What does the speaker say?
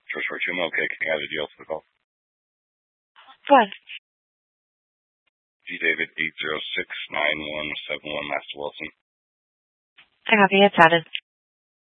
George Horchuma, okay, can I have the deal for the call? What? G David 8069171, Master Wilson. I copy, it's added.